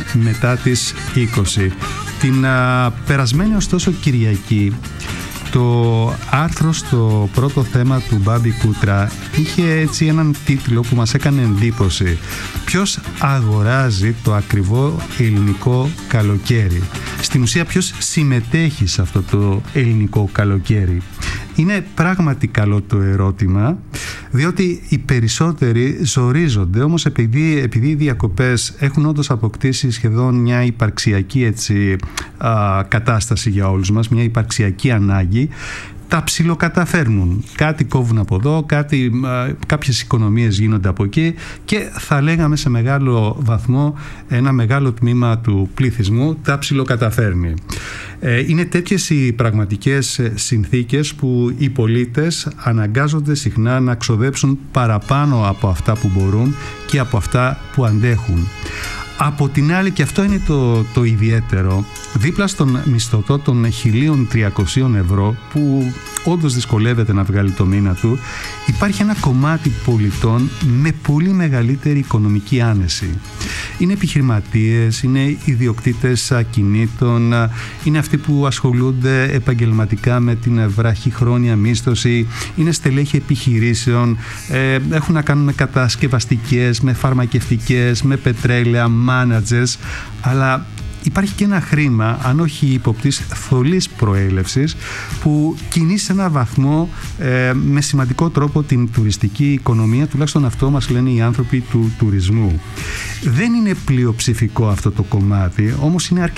μετά τις 20. Την περασμένη ωστόσο Κυριακή, το άρθρο στο πρώτο θέμα του Μπάμπη Κούτρα είχε έτσι έναν τίτλο που μας έκανε εντύπωση. Ποιος αγοράζει το ακριβό ελληνικό καλοκαίρι? Στην ουσία ποιος συμμετέχει σε αυτό το ελληνικό καλοκαίρι? Είναι πράγματι καλό το ερώτημα, διότι οι περισσότεροι ζορίζονται, όμως επειδή οι διακοπές έχουν όντως αποκτήσει σχεδόν μια υπαρξιακή κατάσταση για όλους μας, μια υπαρξιακή ανάγκη, τα ψιλοκαταφέρνουν. Κάτι κόβουν από εδώ, κάποιες οικονομίες γίνονται από εκεί και θα λέγαμε σε μεγάλο βαθμό ένα μεγάλο τμήμα του πληθυσμού τα ψιλοκαταφέρνει. Είναι τέτοιες οι πραγματικές συνθήκες που οι πολίτες αναγκάζονται συχνά να ξοδέψουν παραπάνω από αυτά που μπορούν και από αυτά που αντέχουν. Από την άλλη, και αυτό είναι το ιδιαίτερο, δίπλα στον μισθωτό των 1.300 ευρώ που όντως δυσκολεύεται να βγάλει το μήνα του, υπάρχει ένα κομμάτι πολιτών με πολύ μεγαλύτερη οικονομική άνεση. Είναι επιχειρηματίες, είναι ιδιοκτήτες ακινήτων, είναι αυτοί που ασχολούνται επαγγελματικά με την βραχυχρόνια μίσθωση, είναι στελέχη επιχειρήσεων, έχουν να κάνουν με κατασκευαστικές, με φαρμακευτικές, με πετρέλαια, μάνατζες, αλλά υπάρχει και ένα χρήμα, αν όχι ύποπτης, θολής προέλευσης, που κινεί σε ένα βαθμό με σημαντικό τρόπο την τουριστική οικονομία, τουλάχιστον αυτό μας λένε οι άνθρωποι του τουρισμού. Δεν είναι πλειοψηφικό αυτό το κομμάτι, όμως είναι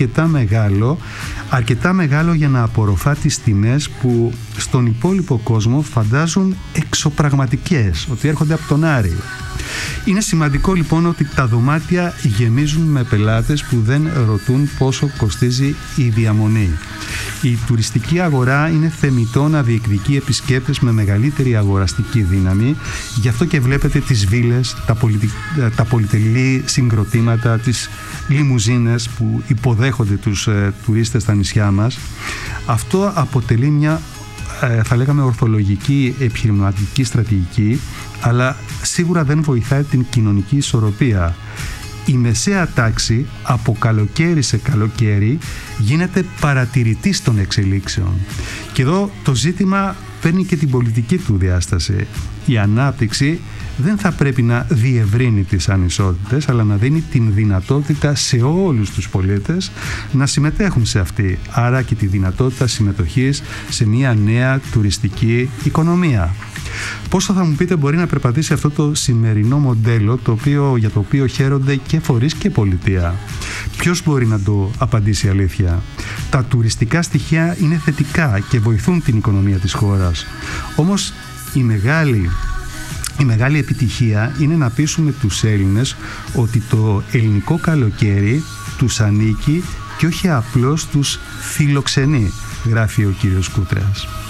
αρκετά μεγάλο για να απορροφά τις τιμές που στον υπόλοιπο κόσμο φαντάζουν εξωπραγματικές, ότι έρχονται από τον Άρη. Είναι σημαντικό λοιπόν ότι τα δωμάτια γεμίζουν με πελάτες που δεν ρωτούν πόσο κοστίζει η διαμονή. Η τουριστική αγορά είναι θεμιτό να διεκδικεί επισκέπτες με μεγαλύτερη αγοραστική δύναμη, γι' αυτό και βλέπετε τις βίλες, τα πολυτελή συγκροτήματα, τις λιμουζίνες που υποδέχονται τους τουρίστες στα νησιά μας. Αυτό αποτελεί μια, θα λέγαμε, ορθολογική επιχειρηματική στρατηγική, αλλά σίγουρα δεν βοηθάει την κοινωνική ισορροπία. Η μεσαία τάξη από καλοκαίρι σε καλοκαίρι γίνεται παρατηρητής των εξελίξεων. Και εδώ το ζήτημα παίρνει και την πολιτική του διάσταση. Η ανάπτυξη δεν θα πρέπει να διευρύνει τις ανισότητες, αλλά να δίνει την δυνατότητα σε όλους τους πολίτες να συμμετέχουν σε αυτή. Άρα και τη δυνατότητα συμμετοχής σε μια νέα τουριστική οικονομία. Πώς θα μου πείτε μπορεί να περπατήσει αυτό το σημερινό μοντέλο για το οποίο χαίρονται και φορείς και πολιτεία? Ποιος μπορεί να το απαντήσει αλήθεια? Τα τουριστικά στοιχεία είναι θετικά και βοηθούν την οικονομία της χώρας. Όμως η μεγάλη επιτυχία είναι να πείσουμε τους Έλληνες ότι το ελληνικό καλοκαίρι τους ανήκει και όχι απλώς τους φιλοξενεί, γράφει ο κύριος Κούτρας.